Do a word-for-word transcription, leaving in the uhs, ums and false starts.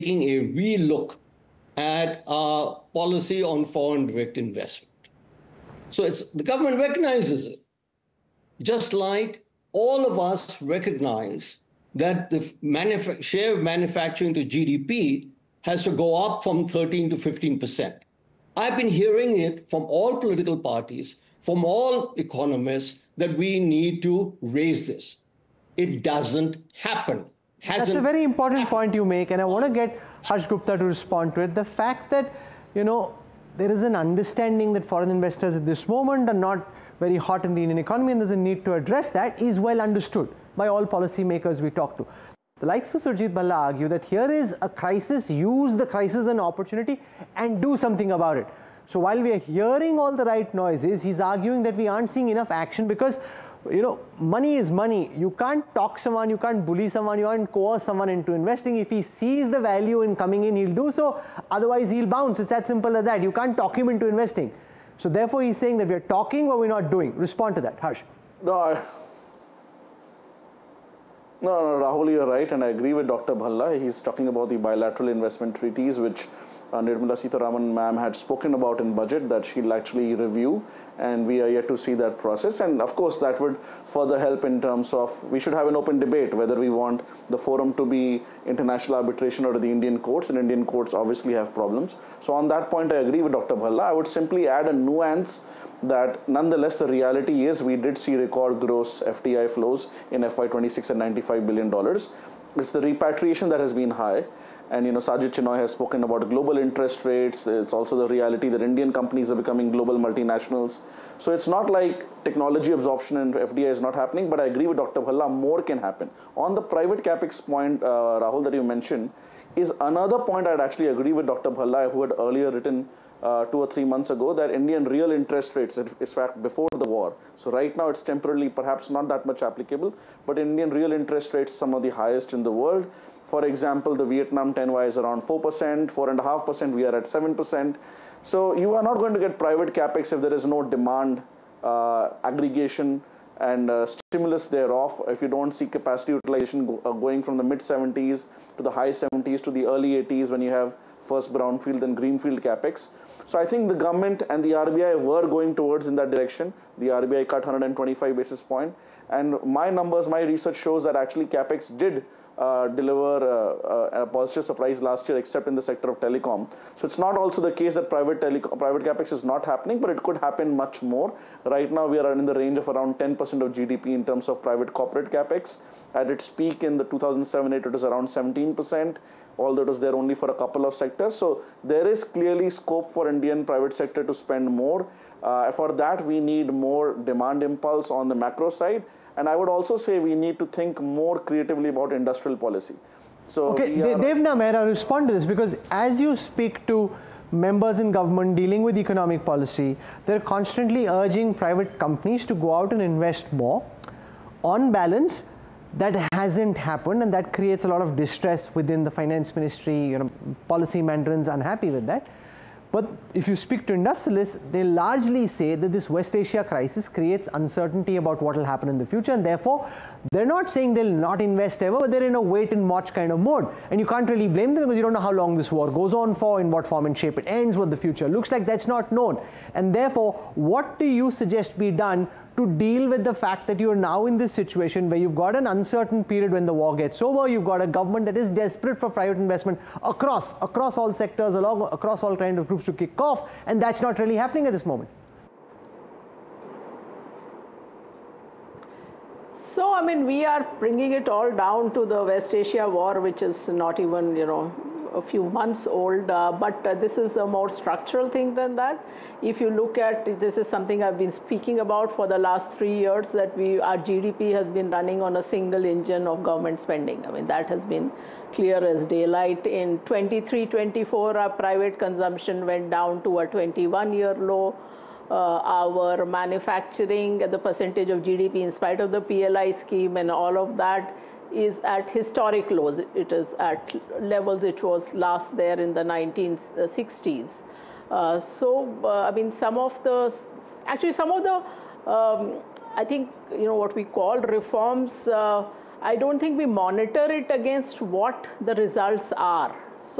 taking a relook at our policy on foreign direct investment. So it's, the government recognizes it. Just like all of us recognize that the share of manufacturing to G D P has to go up from thirteen to fifteen percent. I've been hearing it from all political parties, from all economists, that we need to raise this. It doesn't happen. Hasn't That's a very important happened. point you make, and I want to get Harsh Gupta to respond to it. The fact that, you know, there is an understanding that foreign investors at this moment are not very hot in the Indian economy, and there's a need to address that, is well understood by all policymakers we talk to. The likes of Surjit Bhalla argue that here is a crisis, use the crisis as an opportunity and do something about it. So while we are hearing all the right noises, he's arguing that we aren't seeing enough action because, you know, money is money. You can't talk someone, you can't bully someone, you can't coerce someone into investing. If he sees the value in coming in, he'll do so. Otherwise, he'll bounce. It's that simple as that. You can't talk him into investing. So therefore, he's saying that we're talking but we're not doing. Respond to that, Harsh. No, I, no, no, Rahul, you're right, and I agree with Doctor Bhalla. He's talking about the bilateral investment treaties, which Uh, Nirmala Sitharaman ma'am had spoken about in budget that she'll actually review, and we are yet to see that process. And of course, that would further help in terms of, we should have an open debate whether we want the forum to be international arbitration or the Indian courts, and Indian courts obviously have problems. So on that point, I agree with Doctor Bhalla. I would simply add a nuance that nonetheless the reality is we did see record gross F D I flows in F Y twenty-six at ninety-five billion dollars. It's the repatriation that has been high. And, you know, Sajid Chinoy has spoken about global interest rates. It's also the reality that Indian companies are becoming global multinationals. So it's not like technology absorption in F D I is not happening, but I agree with Doctor Bhalla, more can happen. On the private capex point, uh, Rahul, that you mentioned, is another point I'd actually agree with Doctor Bhalla, who had earlier written uh, two or three months ago that Indian real interest rates, in fact, before the war. So right now it's temporarily perhaps not that much applicable, but Indian real interest rates, some of the highest in the world. For example, the Vietnam ten Y is around four percent, four point five percent, we are at seven percent. So you are not going to get private capex if there is no demand uh, aggregation and uh, stimulus thereof. If you don't see capacity utilization go, uh, going from the mid seventies to the high seventies to the early eighties when you have first brownfield and greenfield capex. So I think the government and the R B I were going towards in that direction. The R B I cut one hundred twenty-five basis point, and my numbers, my research shows that actually capex did Uh, deliver uh, uh, a positive surprise last year, except in the sector of telecom. So it's not also the case that private telecom, private capex is not happening, but it could happen much more. Right now, we are in the range of around ten percent of G D P in terms of private corporate capex. At its peak in the two thousand seven eight, it was around seventeen percent, although it was there only for a couple of sectors. So there is clearly scope for Indian private sector to spend more. Uh, for that, we need more demand impulse on the macro side. And I would also say we need to think more creatively about industrial policy. So okay, Devna Mehra, respond to this, because as you speak to members in government dealing with economic policy, they're constantly urging private companies to go out and invest more. On balance, that hasn't happened, and that creates a lot of distress within the finance ministry. You know, policy mandarins unhappy with that. But if you speak to industrialists, they largely say that this West Asia crisis creates uncertainty about what will happen in the future, and therefore they're not saying they'll not invest ever, but they're in a wait and watch kind of mode. And you can't really blame them because you don't know how long this war goes on for, in what form and shape it ends, what the future looks like. That's not known. And therefore, what do you suggest be done to deal with the fact that you're now in this situation where you've got an uncertain period when the war gets over, you've got a government that is desperate for private investment across, across all sectors, along, across all kinds of groups to kick off, and that's not really happening at this moment? So, I mean, we are bringing it all down to the West Asia war, which is not even, you know, a few months old, uh, but uh, this is a more structural thing than that. If you look at, this is something I've been speaking about for the last three years, that we, our G D P has been running on a single engine of government spending. I mean, that has been clear as daylight. In twenty-three twenty-four, our private consumption went down to a twenty-one year low. Uh, our manufacturing, the percentage of G D P in spite of the P L I scheme and all of that, is at historic lows. It is at levels it was last there in the nineteen sixties. Uh, so, uh, I mean, some of the, actually some of the, um, I think, you know, what we call reforms, uh, I don't think we monitor it against what the results are.